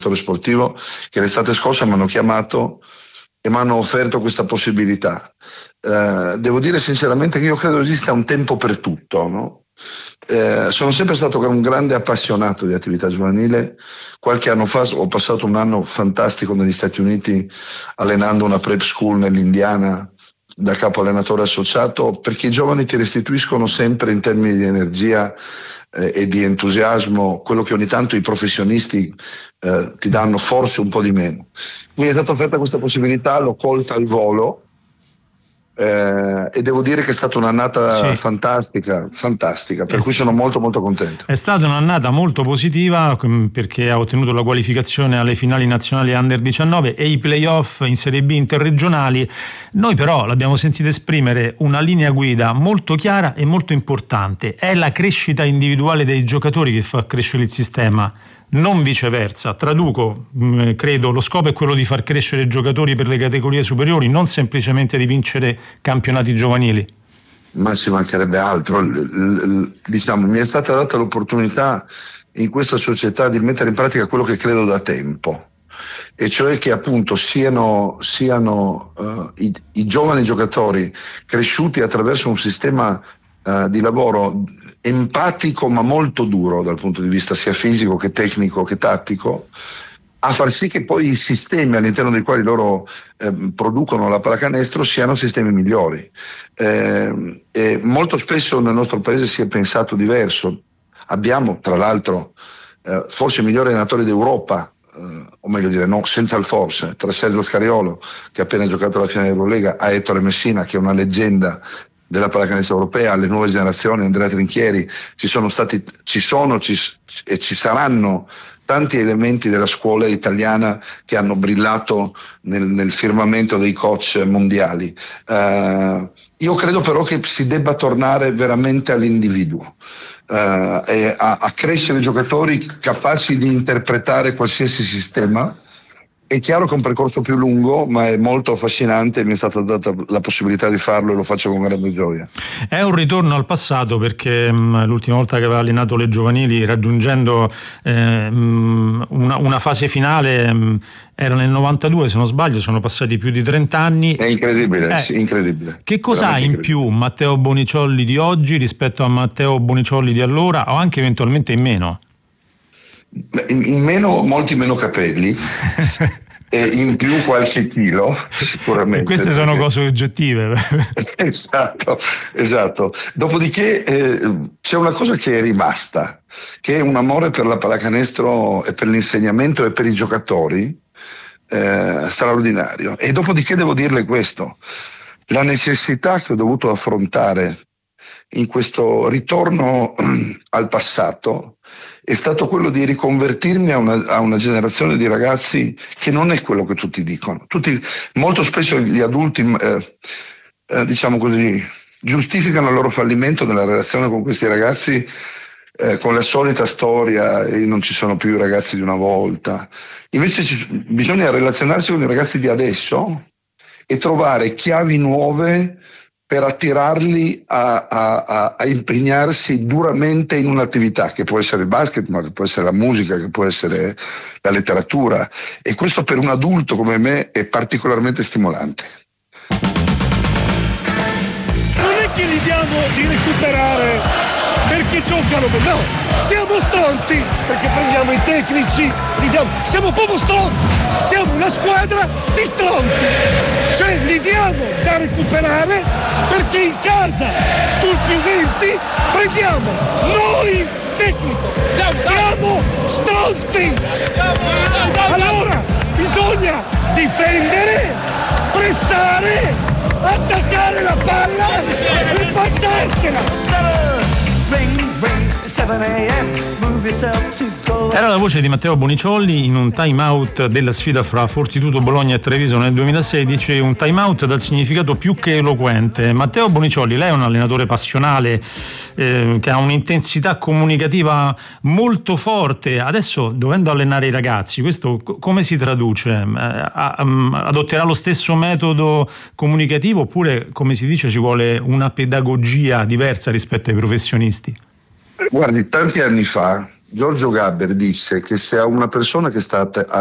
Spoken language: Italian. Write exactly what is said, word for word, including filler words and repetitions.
sportivo, che l'estate scorsa mi hanno chiamato e mi hanno offerto questa possibilità. Eh, devo dire sinceramente che io credo esista un tempo per tutto, no? Eh, sono sempre stato un grande appassionato di attività giovanile. Qualche anno fa ho passato un anno fantastico negli Stati Uniti allenando una prep school nell'Indiana da capo allenatore associato, perché i giovani ti restituiscono sempre in termini di energia eh, e di entusiasmo quello che ogni tanto i professionisti eh, ti danno forse un po' di meno. Mi è stata offerta questa possibilità, l'ho colta al volo. Eh, e devo dire che è stata un'annata sì. fantastica, fantastica, per è cui sono molto molto contento. È stata un'annata molto positiva perché ha ottenuto la qualificazione alle finali nazionali under diciannove e i playoff in Serie B interregionali. Noi però l'abbiamo sentito esprimere una linea guida molto chiara e molto importante: è la crescita individuale dei giocatori che fa crescere il sistema, non viceversa. Traduco, credo, lo scopo è quello di far crescere i giocatori per le categorie superiori, non semplicemente di vincere campionati giovanili. Ma ci mancherebbe altro. L- l- diciamo, mi è stata data l'opportunità in questa società di mettere in pratica quello che credo da tempo, e cioè che appunto siano, siano uh, i, i giovani giocatori cresciuti attraverso un sistema uh, di lavoro empatico ma molto duro dal punto di vista sia fisico che tecnico che tattico, a far sì che poi i sistemi all'interno dei quali loro eh, producono la pallacanestro siano sistemi migliori. Eh, e molto spesso nel nostro paese si è pensato diverso. Abbiamo tra l'altro eh, forse il migliore allenatore d'Europa, eh, o meglio dire no, senza il forse, tra Sergio Scariolo, che ha appena giocato la finale dell'Eurolega, a Ettore Messina, che è una leggenda della pallacanestro europea, alle nuove generazioni, Andrea Trinchieri. Ci sono stati, ci sono ci, e ci saranno tanti elementi della scuola italiana che hanno brillato nel, nel firmamento dei coach mondiali. Uh, io credo però che si debba tornare veramente all'individuo, uh, e a, a crescere giocatori capaci di interpretare qualsiasi sistema. È chiaro che è un percorso più lungo, ma è molto affascinante e mi è stata data la possibilità di farlo e lo faccio con grande gioia. È un ritorno al passato, perché mh, l'ultima volta che aveva allenato le giovanili, raggiungendo eh, mh, una, una fase finale, mh, era nel novantadue, se non sbaglio, sono passati più di trenta anni. È incredibile, eh, sì, incredibile. Che cosa ha in più Matteo Boniciolli di oggi rispetto a Matteo Boniciolli di allora, o anche eventualmente in meno? In, in meno, molti meno capelli e in più qualche chilo sicuramente. E queste sono cose oggettive. esatto, esatto. Dopodiché eh, c'è una cosa che è rimasta, che è un amore per la pallacanestro e per l'insegnamento e per i giocatori eh, straordinario. E dopodiché devo dirle questo: la necessità che ho dovuto affrontare in questo ritorno al passato è stato quello di riconvertirmi a una, a una generazione di ragazzi che non è quello che tutti dicono. Tutti, molto spesso gli adulti, eh, eh, diciamo così, giustificano il loro fallimento nella relazione con questi ragazzi eh, con la solita storia: e non ci sono più i ragazzi di una volta. Invece ci, bisogna relazionarsi con i ragazzi di adesso e trovare chiavi nuove per attirarli a, a, a impegnarsi duramente in un'attività che può essere il basket, ma che può essere la musica, che può essere la letteratura, e questo per un adulto come me è particolarmente stimolante. Non è che gli diamo di recuperare perché giocano, no, siamo stronzi perché prendiamo i tecnici, li diamo, siamo proprio stronzi, siamo una squadra di stronzi, cioè li diamo da recuperare perché in casa sul più venti prendiamo noi tecnico, siamo stronzi. Allora bisogna difendere, pressare, attaccare la palla e passarsela. Era la voce di Matteo Boniciolli in un time out della sfida fra Fortitudo Bologna e Treviso nel duemilasedici, un time out dal significato più che eloquente. Matteo Boniciolli, lei è un allenatore passionale eh, che ha un'intensità comunicativa molto forte. Adesso, dovendo allenare i ragazzi, questo come si traduce? Eh, adotterà lo stesso metodo comunicativo, oppure, come si dice, ci vuole una pedagogia diversa rispetto ai professionisti? Guardi, tanti anni fa Giorgio Gaber disse che se a una persona che sta